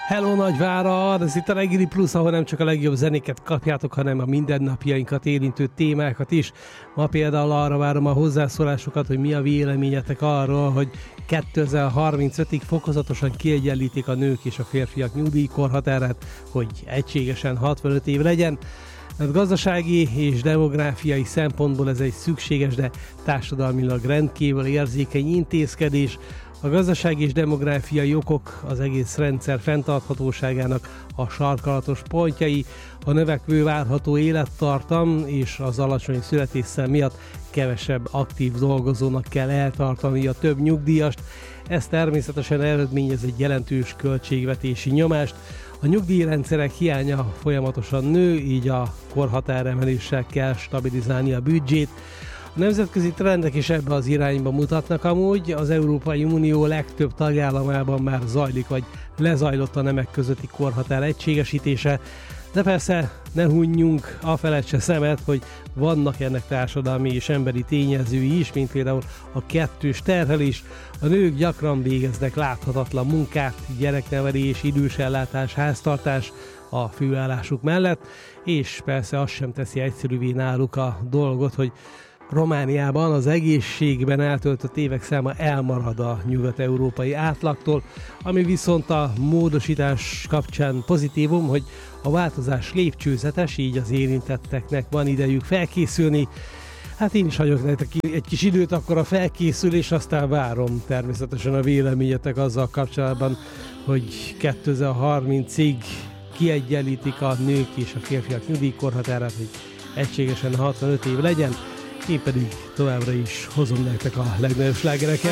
Hello Nagyvárad, ez itt a Reggeli Plusz, ahol nem csak a legjobb zenéket kapjátok, hanem a mindennapjainkat érintő témákat is. Ma például arra várom a hozzászólásokat, hogy mi a véleményetek arról, hogy 2035-ig fokozatosan kiegyenlítik a nők és a férfiak nyugdíjkorhatárát, hogy egységesen 65 év legyen. Hát gazdasági és demográfiai szempontból ez egy szükséges, de társadalmilag rendkívül érzékeny intézkedés. A gazdasági és demográfiai okok az egész rendszer fenntarthatóságának a sarkalatos pontjai, a növekvő várható élettartam és az alacsony születésszám miatt kevesebb aktív dolgozónak kell eltartani a több nyugdíjast. Ez természetesen eredményez egy jelentős költségvetési nyomást. A nyugdíjrendszerek hiánya folyamatosan nő, így a korhatáremeléssel kell stabilizálni a büdzsét. A nemzetközi trendek is ebbe az irányba mutatnak amúgy. Az Európai Unió legtöbb tagállamában már zajlik vagy lezajlott a nemek közötti korhatár egységesítése, de persze ne hunjunk afelett se szemet, hogy vannak ennek társadalmi és emberi tényezői is, mint például a kettős terhelés. A nők gyakran végeznek láthatatlan munkát, gyereknevelés, idősellátás, háztartás a főállásuk mellett, és persze az sem teszi egyszerűvé náluk a dolgot, hogy Romániában az egészségben eltöltött évek száma elmarad a nyugat-európai átlagtól, ami viszont a módosítás kapcsán pozitívum, hogy a változás lépcsőzetes, így az érintetteknek van idejük felkészülni. Hát én is hagyok nektek egy kis időt akkor a felkészülés, aztán várom természetesen a véleményetek azzal kapcsolatban, hogy 2030-ig kiegyenlítik a nők és a férfiak nyugdíjkorhatárát, hogy egységesen 65 év legyen. Én pedig továbbra is hozom nektek a legnagyobb slágereket.